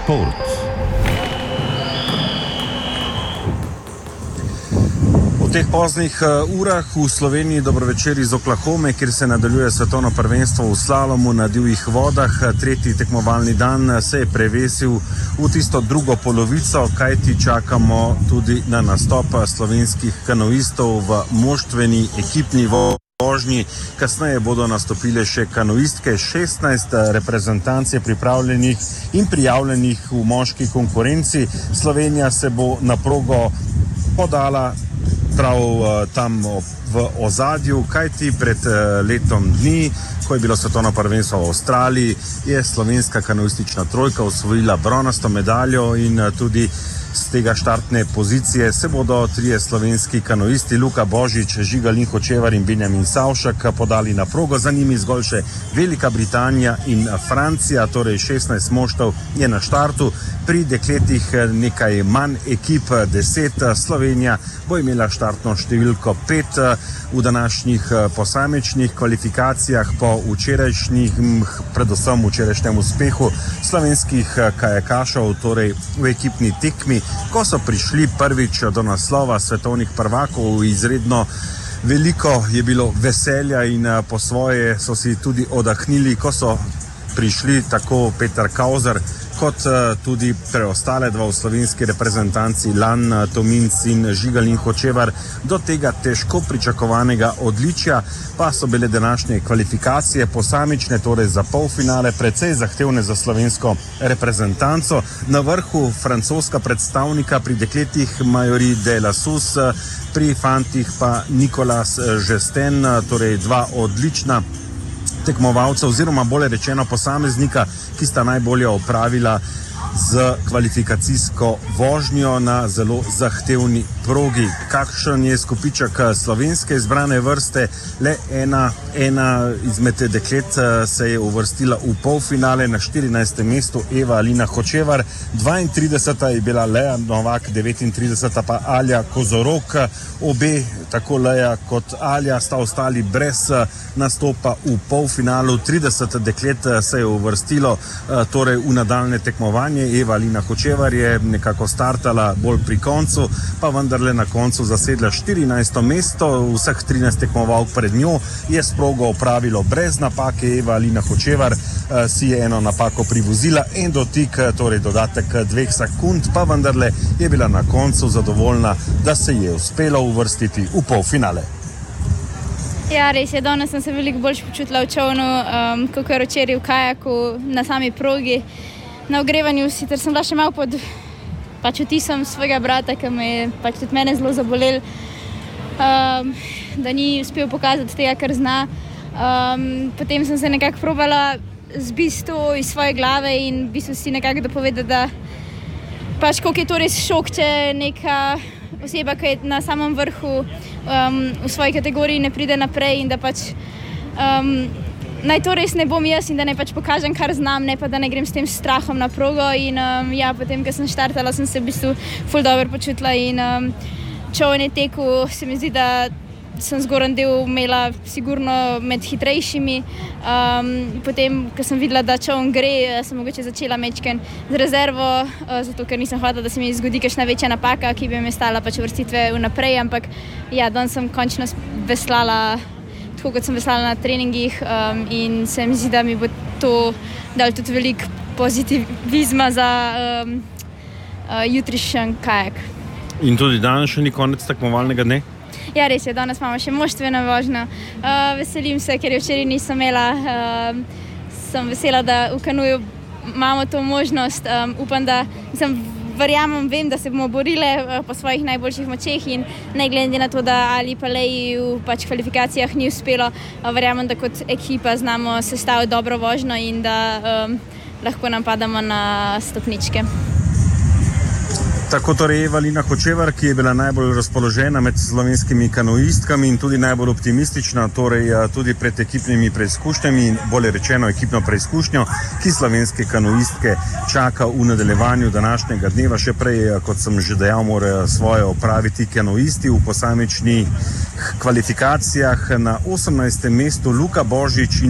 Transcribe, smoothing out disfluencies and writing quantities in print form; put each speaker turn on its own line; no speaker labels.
Šport.
V teh poznih urah v Sloveniji dobro večer iz Oklahome, kjer se nadaljuje svetovno prvenstvo v slalomu na divjih vodah. Tretji tekmovalni dan se je prevesil v tisto drugo polovico, kajti čakamo tudi na nastop slovenskih kanoistov v moštveni ekipni vožnji. Kasneje bodo nastopile še kanoistke. 16 reprezentanc je pripravljenih in prijavljenih v moški konkurenci. Slovenija se bo na progo podala prav tam v ozadju, kajti pred letom dni, ko je bilo svetovno prvenstvo v Avstraliji, je slovenska kanoistična trojka osvojila bronasto medaljo in tudi z tega štartne pozicije se bodo trije slovenski kanoisti Luka Božič, Žiga-Lin Hočevar in Benjamin Savšek podali na progo. Za njimi zgolj še Velika Britanija in Francija, torej 16 moštev je na štartu. Pri dekletih nekaj manj ekip, 10. Slovenija bo imela štartno številko 5 v današnjih posamičnih kvalifikacijah po predvsem včerajšnjem uspehu slovenskih kajakašev, torej v ekipni tekmi, ko so prišli prvič do naslova svetovnih prvakov. Izredno veliko je bilo veselja in po svoje so si tudi odahnili, ko so prišli tako Peter Kauzer kot tudi preostale dva v slovenski reprezentanci, Lan Tominc in Žiga-Lin Hočevar, do tega težko pričakovanega odličja. Pa so bile današnje kvalifikacije posamične, torej za polfinale, precej zahtevne za slovensko reprezentanco. Na vrhu francoska predstavnika, pri dekletih Majori de la Sus, pri fantih pa Nicolas Gesten, torej dva odlična tekmovalca oziroma bolje rečeno posameznika, ki sta najbolje opravila z kvalifikacijsko vožnjo na zelo zahtevni progi. Kakšen je skupiček slovenske izbrane vrste? Le ena izmed deklet se je uvrstila v polfinale na 14. mestu, Eva Alina Hočevar, 32. je bila Lea Novak, 39. pa Alja Kozorok. Obe, tako Lea kot Alja, sta ostali brez nastopa v polfinalu. 30 deklet se je uvrstilo torej v nadaljne tekmovanje. Eva Alina Hočevar je nekako startala bolj pri koncu, pa vendarle na koncu zasedla 14. mesto. Vseh 13 tekmovalk pred njo je s progo opravilo brez napake. Eva Alina Hočevar si je eno napako privozila, en dotik, torej dodatek 2 sekund, pa vendarle je bila na koncu zadovoljna, da se je uspelo uvrstiti v polfinale.
Ja, res je, danes sem se veliko bolj počutila v čovnu, kot včeraj v kajaku na sami progi. Na ogrevanju sicer sem bila še malo pod vtisom svojega brata, ki me je tudi mene zelo zabolel, da ni uspel pokazati tega, kar zna. Potem sem se nekako probala zbiti to iz svoje glave in v bistvu si nekako dopovedati, da koliko je to res šok, če neka oseba, ki je na samem vrhu v svoji kategoriji, ne pride naprej in da naj to res ne bom jaz in da naj pokažem, kar znam, ne pa da ne grem s tem strahom na progo. In potem, ko sem štartala, sem se v bistvu ful dobro počutila in čovni teku se mi zdi, da sem zgoren del imela sigurno med hitrejšimi. Potem, ko sem videla, da čovn gre, sem mogoče začela mečken z rezervo, zato ker nisem hotela, da se mi zgodi kakšna večja napaka, ki bi me stala vrstitve vnaprej, ampak ja, danes sem končno veslala tako, kot sem veslala na treningih, in se mi zdi, da mi bo to dalo tudi veliko pozitivizma za jutrišnji kajak.
In tudi danes še ni konec tekmovalnega dne?
Ja, res je, danes imamo še moštveno vožnjo. Veselim se, ker je včeraj nisem imela. Sem vesela, da v kanuju imamo to možnost. Upam, da vem, da se bomo borile po svojih najboljših močeh in ne glede na to, da Ali pa Leji v kvalifikacijah ni uspelo, verjamem, da kot ekipa znamo sestaviti dobro vožnjo in da lahko nam padamo na stopničke.
Tako torej Eva Alina Hočevar, ki je bila najbolj razpoložena med slovenskimi kanoistkami in tudi najbolj optimistična, torej tudi pred ekipnimi preizkušnjami in bolje rečeno ekipno preizkušnjo, ki slovenske kanoistke čaka v nadaljevanju današnjega dneva. Še prej, kot sem že dejal, morajo svoje opraviti kanoisti v posamičnih kvalifikacijah. Na 18. mestu Luka Božič in